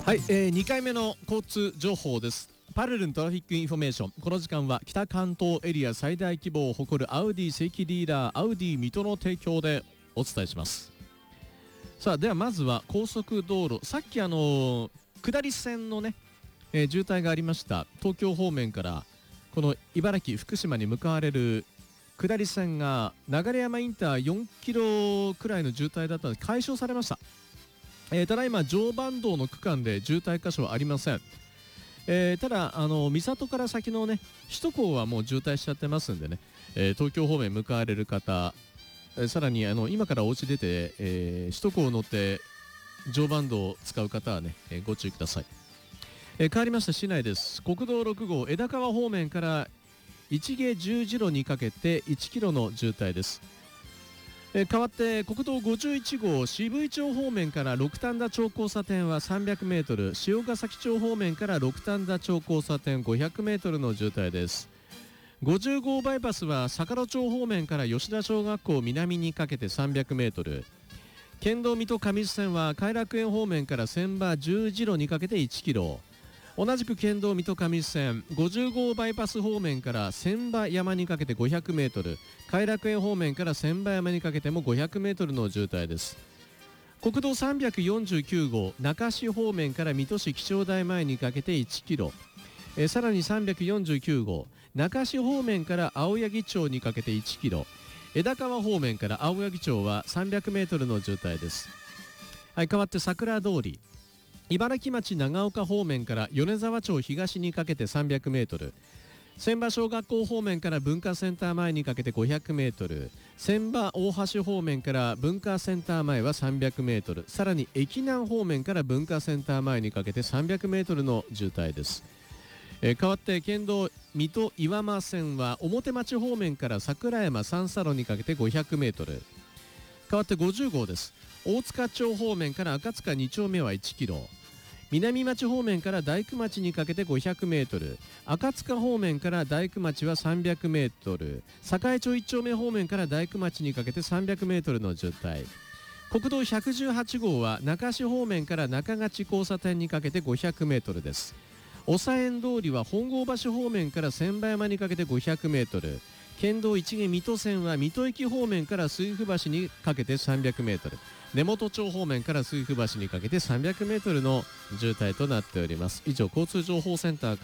はい、2回目の交通情報です。パルルントラフィックインフォメーション。この時間は北関東エリア最大規模を誇るアウディ正規リーダーアウディ水戸の提供でお伝えします。さあ、ではまずは高速道路、さっき下り線のね、渋滞がありました。東京方面からこの茨城福島に向かわれる下り線が流山インター4キロくらいの渋滞だったので解消されました。ただいま常磐道の区間で渋滞箇所はありません。ただ三郷から先のね首都高はもう渋滞しちゃってますんでね、東京方面向かわれる方、さらに今からお家出て、首都高を乗って常磐道を使う方はね、ご注意ください。変わりました市内です。国道6号枝川方面から市毛十字路にかけて1キロの渋滞です。変わって国道51号渋井町方面から六反田町交差点は300メートル、塩ヶ崎町方面から六反田町交差点500メートルの渋滞です。50号バイパスは坂戸町方面から吉田小学校南にかけて300メートル、県道水戸上津線は偕楽園方面から千葉十字路にかけて1キロ、同じく県道水戸上津線50号バイパス方面から千葉山にかけて500メートル、偕楽園方面から千葉山にかけても500メートルの渋滞です。国道349号中市方面から水戸市気象台前にかけて1キロ、さらに349号中市方面から青柳町にかけて1キロ、枝川方面から青柳町は300メートルの渋滞です。はい、変わって桜通り茨城町長岡方面から米沢町東にかけて300メートル、千葉小学校方面から文化センター前にかけて500メートル、千葉大橋方面から文化センター前は300メートル、さらに駅南方面から文化センター前にかけて300メートルの渋滞です。変わって県道水戸岩間線は表町方面から桜山三差路にかけて500メートル。変わって50号です。大塚町方面から赤塚2丁目は1キロ、南町方面から大工町にかけて500メートル、赤塚方面から大工町は300メートル、栄町1丁目方面から大工町にかけて300メートルの渋滞。国道118号は中市方面から中勝交差点にかけて500メートルです。長園通りは本郷橋方面から千葉山にかけて500メートル、県道一毛水戸線は水戸駅方面から水府橋にかけて300メートル、根本町方面から水府橋にかけて300メートルの渋滞となっております。以上交通情報センターから